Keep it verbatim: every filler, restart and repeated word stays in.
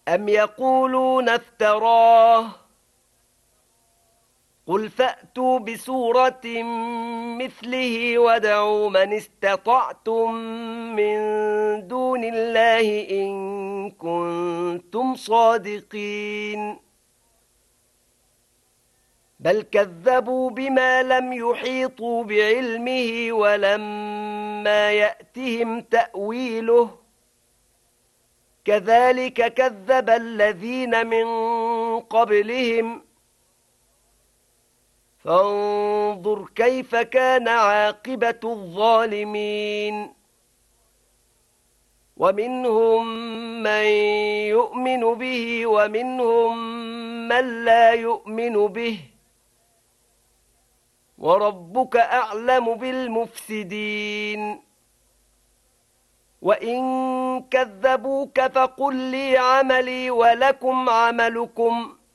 أم يقولون افتراه قل فأتوا بسورة مثله وادعوا من استطعتم من دون الله إن كنتم صادقين بل كذبوا بما لم يحيطوا بعلمه ولما يأتهم تأويله كذلك كذب الذين من قبلهم فانظر كيف كان عاقبة الظالمين ومنهم من يؤمن به ومنهم من لا يؤمن به وربك أعلم بالمفسدين وإن كذبوك فقل لي عملي ولكم عملكم